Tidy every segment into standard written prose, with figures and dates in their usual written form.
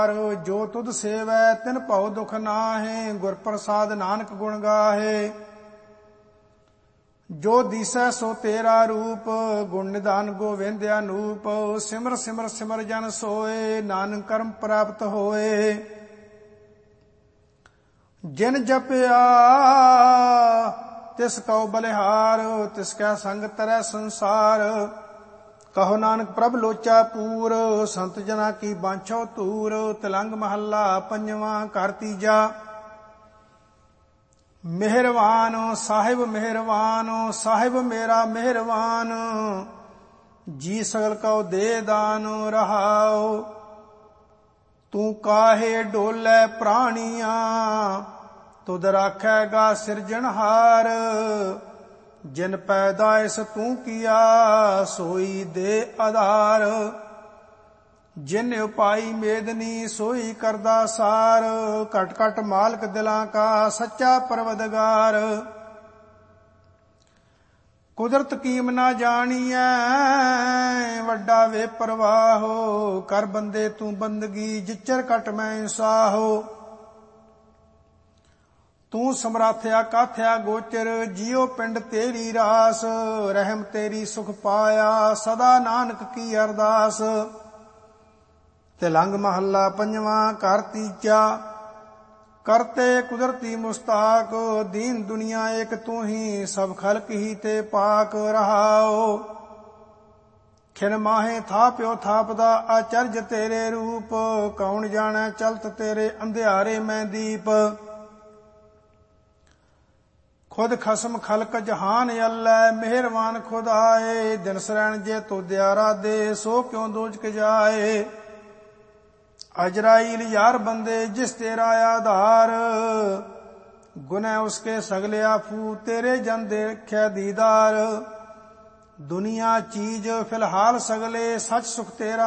जो तुध सेवै तिन भव दुख नाहे, गुर प्रसाद नानक गुण गाहे। जो दिसै सो तेरा रूप, गुण निधान गोविंद अनूप। सिमर सिमर सिमर जन सोए, नानक कर्म प्राप्त होए। जिन जपया तिस कौ बलिहार, तिसकै संग तरੈ संसार। कहो नानक प्रभ लोचा पूर, संत जना की बांछो तूर। तिलंग महला पंजवा घर तीजा। मेहरबान साहिब मेहरबान, साहिब मेरा मेहरबान। जी सगल कौ दे दान रहाओ। तू काहे डोले प्राणिया, तुद राखैगा सिरजनहार। जिन पैदाइश तू किया, सोई दे आधार। जिन उपाई मेदनी, सोई करदा सार। घट घट मालक दिलां का, सच्चा परवदगार। कुदरत कीम ना जानिए, वड्डा वे परवाहो। कर बंदे तू बंदगी, जिचर कट मैं साहो। तू समराथया काथया गोचर, जियो पिंड तेरी रास। रहम तेरी सुख पाया, सदा नानक की अरदास। तिलंग महला पंजवा घर तीजा। करते कुदरती मुस्ताक, दीन दुनिया एक तू ही, सब खलक ही ते पाक रहाओ। खिन माहे थाप्यो थापदा, आचर्य तेरे रूप। कौन जाने चलत तेरे, अंधियारे में दीप। खुद खसम खलक जहान अल्लै, मेहरबान खुद आए। दिन सरैण जे तो दयारा दे, सो क्यों दोजक जाए। अजराइल यार बंदे जिस तेरा आधार। गुनह उसके सगले आफू, तेरे जन देखै दीदार। दुनिया चीज फिलहाल सगले, सच सुख तेरा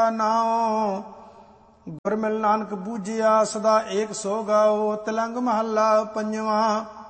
नाम। गुर मिल नानक बूझिया, सदा एक सो गाओ। तिलंग महला पंजवा।